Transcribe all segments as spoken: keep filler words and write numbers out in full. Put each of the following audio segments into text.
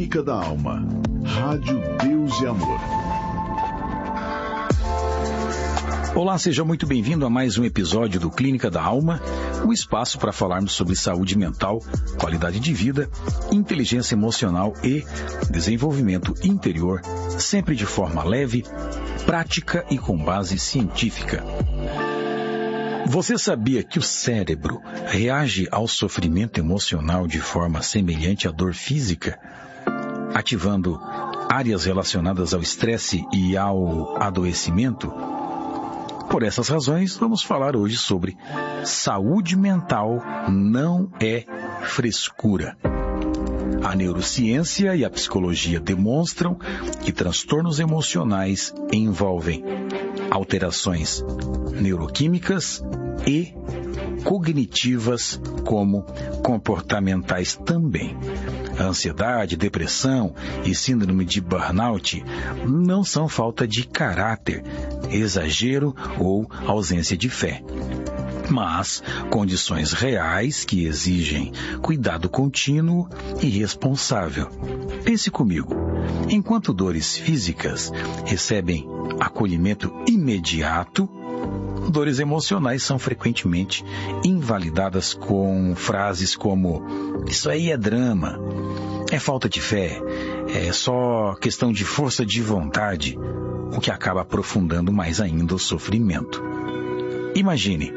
Clínica da Alma. Rádio Deus e Amor. Olá, seja muito bem-vindo a mais um episódio do Clínica da Alma, um espaço para falarmos sobre saúde mental, qualidade de vida, inteligência emocional e desenvolvimento interior, sempre de forma leve, prática e com base científica. Você sabia que o cérebro reage ao sofrimento emocional de forma semelhante à dor física, ativando áreas relacionadas ao estresse e ao adoecimento? Por essas razões, vamos falar hoje sobre saúde mental não é frescura. A neurociência e a psicologia demonstram que transtornos emocionais envolvem alterações neuroquímicas e cognitivas, como comportamentais também. A ansiedade, depressão e síndrome de burnout não são falta de caráter, exagero ou ausência de fé, mas condições reais que exigem cuidado contínuo e responsável. Pense comigo, enquanto dores físicas recebem acolhimento imediato, dores emocionais são frequentemente invalidadas com frases como "isso aí é drama", "é falta de fé", "é só questão de força de vontade", o que acaba aprofundando mais ainda o sofrimento. Imagine,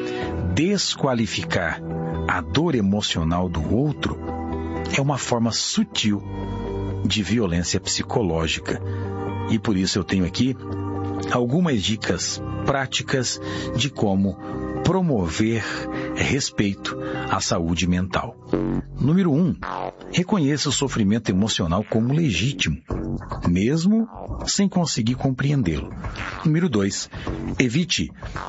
desqualificar a dor emocional do outro é uma forma sutil de violência psicológica. E por isso eu tenho aqui algumas dicas práticas de como promover respeito à saúde mental. Número um, reconheça o sofrimento emocional como legítimo, mesmo sem conseguir compreendê-lo. Número dois, evite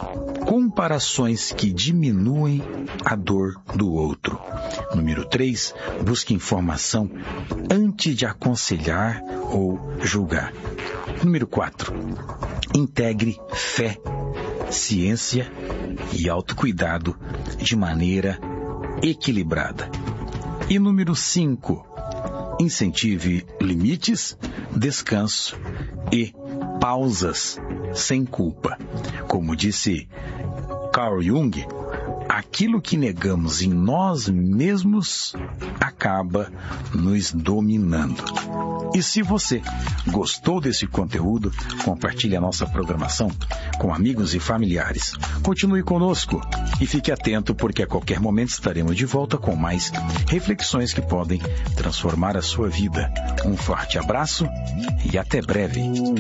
comparações que diminuem a dor do outro. Número três, busque informação antes de aconselhar ou julgar. Número quatro, integre fé, ciência e autocuidado de maneira equilibrada. E número cinco, incentive limites, descanso e pausas sem culpa. Como disse Carl Jung, aquilo que negamos em nós mesmos acaba nos dominando. E se você gostou desse conteúdo, compartilhe a nossa programação com amigos e familiares. Continue conosco e fique atento, porque a qualquer momento estaremos de volta com mais reflexões que podem transformar a sua vida. Um forte abraço e até breve.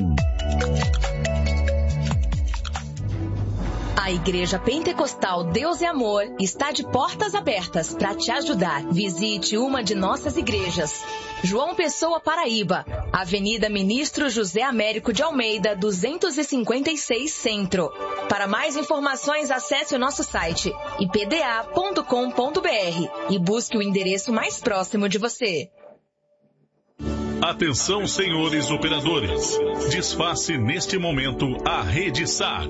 A Igreja Pentecostal Deus e Amor está de portas abertas para te ajudar. Visite uma de nossas igrejas. João Pessoa, Paraíba, Avenida Ministro José Américo de Almeida, duzentos e cinquenta e seis, Centro. Para mais informações, acesse o nosso site i p d a ponto com ponto b r e busque o endereço mais próximo de você. Atenção, senhores operadores. Desface neste momento a rede S A R.